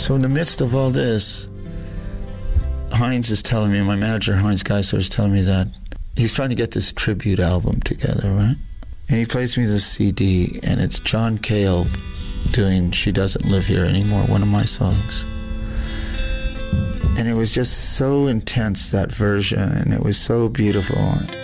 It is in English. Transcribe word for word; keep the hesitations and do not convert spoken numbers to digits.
So in the midst of all this, Hines is telling me, my manager, Hines Geisler, is telling me that he's trying to get this tribute album together, right? And he plays me this C D, and it's John Cale doing She Doesn't Live Here Anymore, one of my songs. And it was just so intense, that version, and it was so beautiful.